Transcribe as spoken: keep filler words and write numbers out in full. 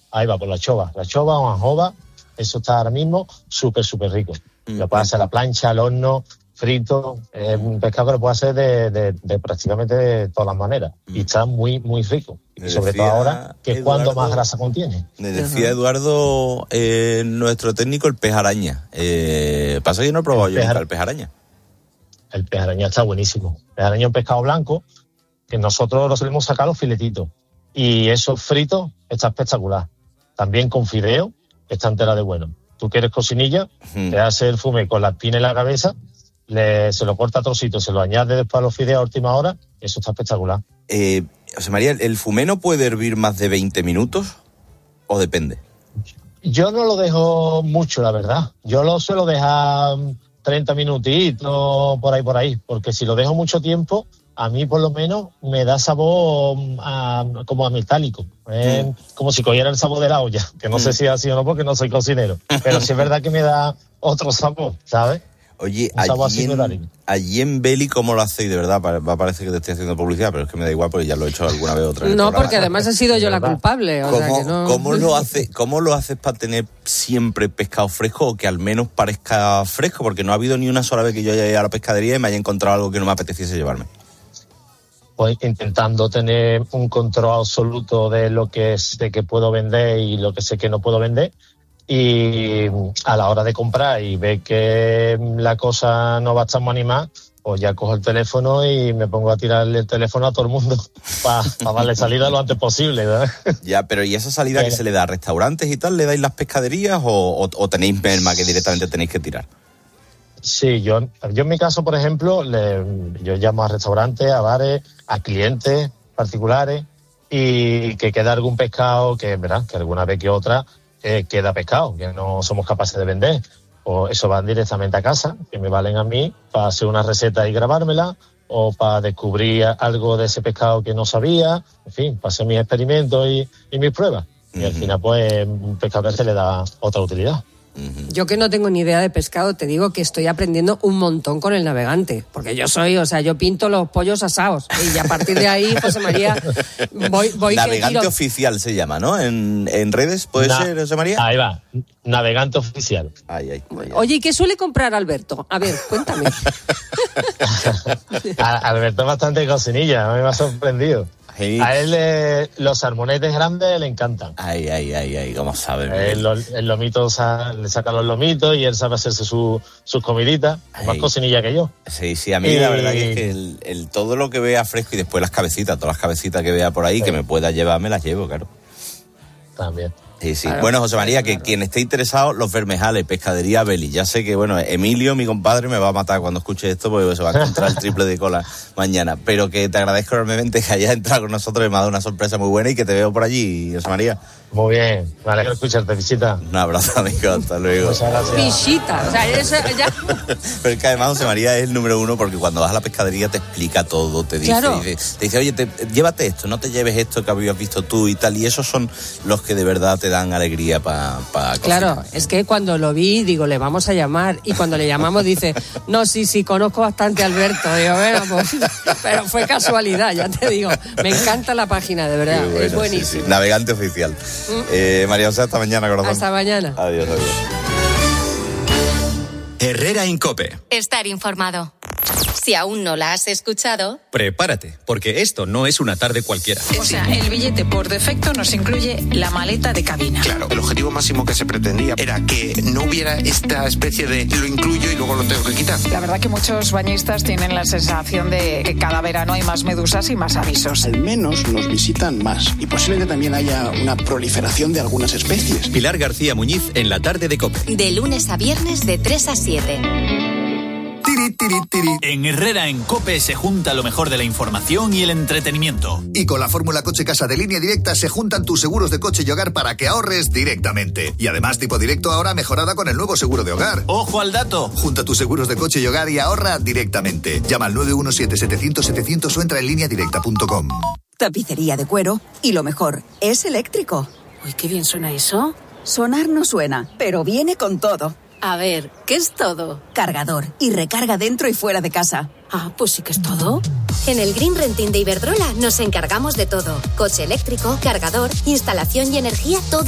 ahí va, por la chova. La chova o anjova, eso está ahora mismo súper, súper rico. Mm. Lo puedes hacer a la plancha, al horno, frito. Es un pescado que lo puedes hacer de, de, de prácticamente de todas las maneras. Mm. Y está muy, muy rico. Y sobre todo ahora, que es cuando más grasa contiene. Me decía Eduardo, eh, nuestro técnico, el pez araña. Eh, pasa que yo no he probado el yo nunca el pez araña. El pez araña está buenísimo. El pez araña es un pescado blanco que nosotros lo solemos sacar los filetitos. Y eso frito está espectacular. También con fideo está entera de bueno. Tú quieres cocinilla, hmm. te hace el fume con la espina en la cabeza, le, se lo corta a trocitos, se lo añade después a los fideos a última hora, eso está espectacular. Eh, José María, ¿el fumé no puede hervir más de veinte minutos? ¿O depende? Yo no lo dejo mucho, la verdad. Yo lo suelo dejar treinta minutitos, por ahí, por ahí, porque si lo dejo mucho tiempo, a mí por lo menos me da sabor a, como a metálico, eh, mm. como si cogiera el sabor de la olla, que no mm. sé si es así o no porque no soy cocinero, pero sí es verdad que me da otro sabor, ¿sabes? Oye, allí en, allí en Beli, ¿cómo lo hacéis? De verdad, va a parecer que te estoy haciendo publicidad, pero es que me da igual porque ya lo he hecho alguna vez otra vez. No, porque además he sido yo la culpable. O ¿Cómo, sea que no... ¿cómo, lo hace, ¿Cómo lo haces para tener siempre pescado fresco o que al menos parezca fresco? Porque no ha habido ni una sola vez que yo haya ido a la pescadería y me haya encontrado algo que no me apeteciese llevarme. Pues intentando tener un control absoluto de lo que sé que puedo vender y lo que sé que no puedo vender. Y a la hora de comprar y ver que la cosa no va a estar muy animada, pues ya cojo el teléfono y me pongo a tirarle el teléfono a todo el mundo para pa darle salida lo antes posible, ¿verdad? Ya, pero ¿y esa salida que se le da a restaurantes y tal? ¿Le dais las pescaderías o, o, o tenéis merma que directamente tenéis que tirar? Sí, yo, yo en mi caso, por ejemplo, le, yo llamo a restaurantes, a bares, a clientes particulares y que queda algún pescado que, ¿verdad? Que alguna vez que otra eh, queda pescado, que no somos capaces de vender. O eso van directamente a casa, que me valen a mí para hacer una receta y grabármela, o para descubrir algo de ese pescado que no sabía, en fin, para hacer mis experimentos y, y mis pruebas. Uh-huh. Y al final, pues, un pescado que se le da otra utilidad. Yo que no tengo ni idea de pescado, te digo que estoy aprendiendo un montón con el navegante, porque yo soy, o sea, yo pinto los pollos asados y a partir de ahí, José María, voy... voy Navegante que tiro... oficial se llama, ¿no? En, en redes, ¿puede Na- ser, José María? Ahí va, navegante oficial. Ay, ay, ay, ay. Oye, ¿y qué suele comprar Alberto? A ver, cuéntame. Alberto es bastante cocinilla, a mí me ha sorprendido. Sí. A él eh, los salmonetes grandes le encantan. Ay, ay, ay, ay, ¿cómo sabe? El, el lomito sa, le saca los lomitos y él sabe hacerse su, sus comiditas, ay. Más cocinilla que yo. Sí, sí, a mí y... la verdad que es que el, el, todo lo que vea fresco y después las cabecitas, todas las cabecitas que vea por ahí, sí. Que me pueda llevar, me las llevo, claro. También. Sí, sí. Claro. Bueno, José María, que quien esté interesado, Los Bermejales, Pescadería Beli. Ya sé que, bueno, Emilio, mi compadre, me va a matar cuando escuche esto porque se va a encontrar el triple de cola mañana. Pero que te agradezco enormemente que hayas entrado con nosotros y me ha dado una sorpresa muy buena y que te veo por allí, José María. Muy bien, me alegro escucharte, visita. Un abrazo, amigo, hasta luego. Muchas gracias. Visita, o sea, eso ya... Pero es que además José María es el número uno porque cuando vas a la pescadería te explica todo, te dice, claro. dice te dice, oye, te, llévate esto, no te lleves esto que habías visto tú y tal, y esos son los que de verdad te dan alegría para pa claro, es que cuando lo vi, digo, le vamos a llamar, y cuando le llamamos dice, no, sí, sí, conozco bastante a Alberto, digo, bueno, pues, pero fue casualidad, ya te digo, me encanta la página, de verdad, bueno, es buenísimo. Sí, sí. Navegante oficial. ¿Mm? Eh, María José, hasta mañana, corazón. Hasta mañana. Adiós, adiós. Herrera en COPE. Estar informado. Si aún no la has escuchado, prepárate, porque esto no es una tarde cualquiera. O sea, el billete por defecto nos incluye la maleta de cabina. Claro, el objetivo máximo que se pretendía era que no hubiera esta especie de lo incluyo y luego lo tengo que quitar. La verdad que muchos bañistas tienen la sensación de que cada verano hay más medusas y más avisos. Al menos nos visitan más y posiblemente también haya una proliferación de algunas especies. Pilar García Muñiz en la tarde de COPE. De lunes a viernes de tres a siete. En Herrera en COPE se junta lo mejor de la información y el entretenimiento. Y con la fórmula Coche Casa de Línea Directa se juntan tus seguros de coche y hogar para que ahorres directamente. Y además tipo directo ahora mejorada con el nuevo seguro de hogar. ¡Ojo al dato! Junta tus seguros de coche y hogar y ahorra directamente. Llama al nueve uno siete, setecientos, setecientos o entra en línea directa punto com. Tapicería de cuero y lo mejor, es eléctrico. Uy, qué bien suena eso. Sonar no suena, pero viene con todo. A ver, ¿qué es todo? Cargador y recarga dentro y fuera de casa. Ah, pues sí que es todo. En el Green Renting de Iberdrola nos encargamos de todo. Coche eléctrico, cargador, instalación y energía, todo